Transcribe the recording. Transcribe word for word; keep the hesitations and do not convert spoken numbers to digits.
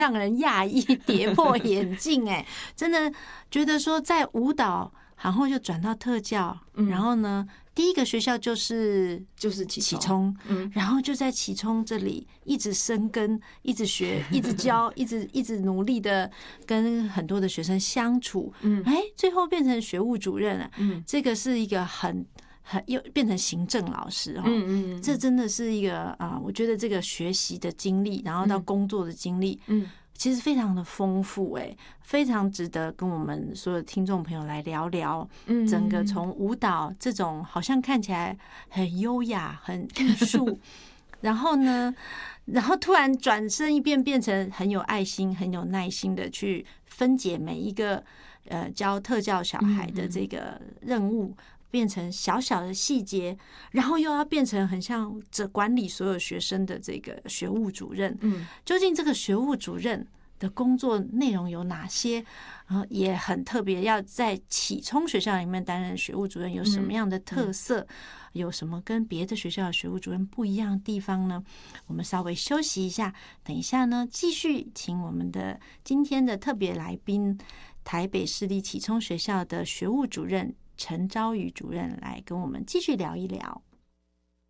让人讶异、跌破眼镜。哎，真的觉得说在舞蹈，然后就转到特教，嗯、然后呢，第一个学校就是就是启聪，嗯，然后就在启聪这里一直生根，一直学，一直教，一直一直努力的跟很多的学生相处，嗯，哎，最后变成学务主任了，嗯，这个是一个很。很又变成行政老师哦，嗯嗯，这真的是一个啊、呃，我觉得这个学习的经历，然后到工作的经历，嗯，其实非常的丰富，哎，非常值得跟我们所有听众朋友来聊聊。嗯，整个从舞蹈这种好像看起来很优雅、很艺术，然后呢，然后突然转身一变，变成很有爱心、很有耐心的去分解每一个呃教特教小孩的这个任务。变成小小的细节，然后又要变成很像这管理所有学生的这个学务主任。嗯，究竟这个学务主任的工作内容有哪些？然后也很特别，要在启聪学校里面担任学务主任有什么样的特色？有什么跟别的学校的学务主任不一样的地方呢？我们稍微休息一下，等一下呢，继续请我们的今天的特别来宾，台北市立启聪学校的学务主任陈昭宇主任来跟我们继续聊一聊。